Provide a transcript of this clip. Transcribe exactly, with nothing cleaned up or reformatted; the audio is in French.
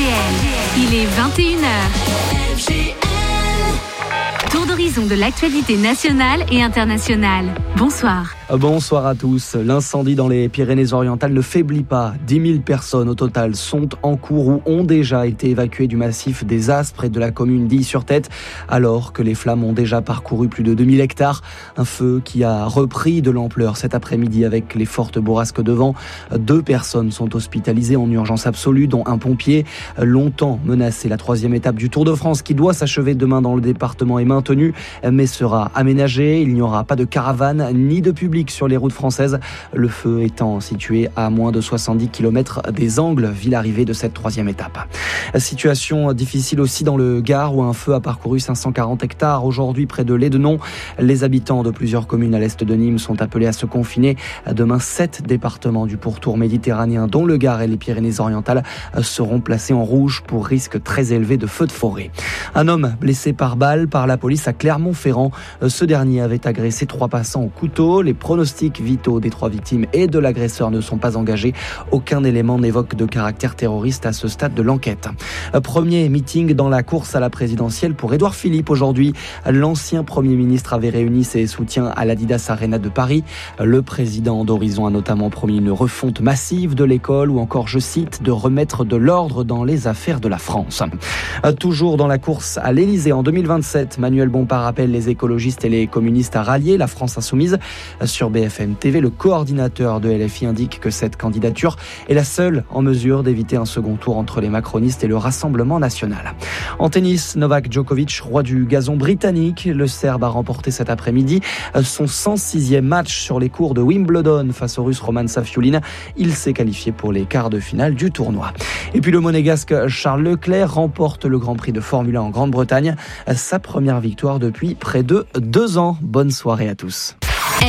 L. Il est vingt et une heures. Tour d'horizon de l'actualité nationale et internationale. Bonsoir. Bonsoir à tous. L'incendie dans les Pyrénées-Orientales ne faiblit pas. dix mille personnes au total sont en cours ou ont déjà été évacuées du massif des Aspres et de la commune d'Ille-sur-Tête, alors que les flammes ont déjà parcouru plus de deux mille hectares. Un feu qui a repris de l'ampleur cet après-midi avec les fortes bourrasques de vent. Deux personnes sont hospitalisées en urgence absolue, dont un pompier. Longtemps menacé, la troisième étape du Tour de France qui doit s'achever demain dans le département est maintenue, mais sera aménagée. Il n'y aura pas de caravane ni de public sur les routes françaises, le feu étant situé à moins de soixante-dix kilomètres des Angles, ville arrivée de cette troisième étape. Situation difficile aussi dans le Gard où un feu a parcouru cinq cent quarante hectares aujourd'hui près de Lédenon. Les habitants de plusieurs communes à l'est de Nîmes sont appelés à se confiner. Demain, sept départements du pourtour méditerranéen, dont le Gard et les Pyrénées-Orientales, seront placés en rouge pour risque très élevé de feux de forêt. Un homme blessé par balle par la police à Clermont-Ferrand. Ce dernier avait agressé trois passants au couteau. Les pronostics vitaux des trois victimes et de l'agresseur ne sont pas engagés. Aucun élément n'évoque de caractère terroriste à ce stade de l'enquête. Premier meeting dans la course à la présidentielle pour Édouard Philippe aujourd'hui. L'ancien Premier ministre avait réuni ses soutiens à l'Adidas Arena de Paris. Le président d'Horizon a notamment promis une refonte massive de l'école ou encore, je cite, de remettre de l'ordre dans les affaires de la France. Toujours dans la course à l'Élysée en deux mille vingt-sept, Manuel Bompard appelle les écologistes et les communistes à rallier la France insoumise. Sur B F M T V, le coordinateur de L F I indique que cette candidature est la seule en mesure d'éviter un second tour entre les macronistes et le Rassemblement national. En tennis, Novak Djokovic, roi du gazon britannique, le Serbe a remporté cet après-midi son cent sixième match sur les cours de Wimbledon face au Russe Roman Safiullin. Il s'est qualifié pour les quarts de finale du tournoi. Et puis le monégasque Charles Leclerc remporte le Grand Prix de Formule un en Grande-Bretagne, sa première victoire depuis près de deux ans. Bonne soirée à tous.